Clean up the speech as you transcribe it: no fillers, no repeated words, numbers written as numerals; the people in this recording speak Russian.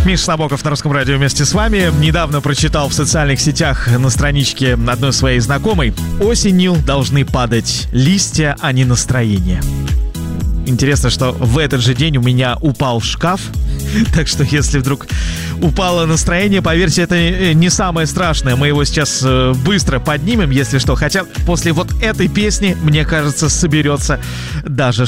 Миша Набоков на Русском радио вместе с вами. Недавно прочитал в социальных сетях на страничке одной своей знакомой: осенью должны падать листья, а не настроение. Интересно, что в этот же день у меня упал шкаф. Так что если вдруг упало настроение, поверьте, это не самое страшное. Мы его сейчас быстро поднимем, если что. Хотя после вот этой песни, мне кажется, соберется даже